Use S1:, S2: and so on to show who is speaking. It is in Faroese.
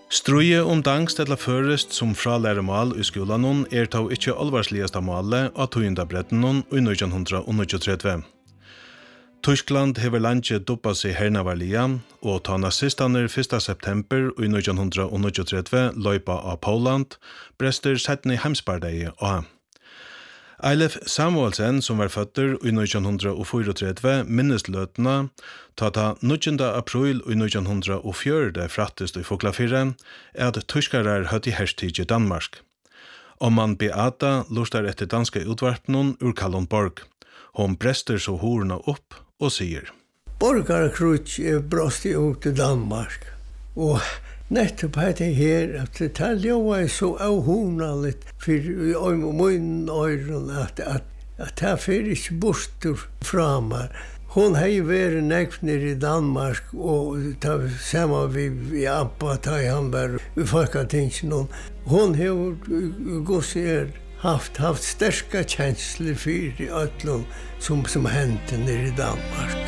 S1: Struje danskt eller førest som fralæremal i skolan tog ikke alvarsligeste målet av tøyendabretten i 1939. Tyskland hever landet doppa seg hernavarlia, og ta nazistene 1. september i 1939 løypa av Poland, brester 17. hemsbardegi av. Eilef Samuelsen, som var føtter i 1934, minnesløtene, ta 9. april i 1904 frattest i Foklafire, at tyskarar høtt i herstid i Danmark. Om man Beata lustar etter danske utvarpnen ur Kalundborg. Hon brester så horna opp og sier:
S2: Borgarkrutsch brast ut i Danmark, og nettopp det her, at det var så avhonaligt for min øyren, at det fyrir ikke bortur fra meg. Hon hei vært nekvner i Danmark, og sammen vi Abba, han var i Folketingsen. Hon har gått haft sterska kjensler for i ötlund som hendte nere i Danmark.